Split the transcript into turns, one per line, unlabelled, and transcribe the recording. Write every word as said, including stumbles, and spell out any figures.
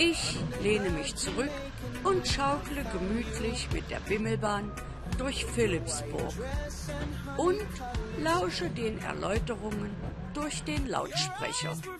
Ich lehne mich zurück und schaukle gemütlich mit der Bimmelbahn durch Philippsburg und lausche den Erläuterungen durch den Lautsprecher.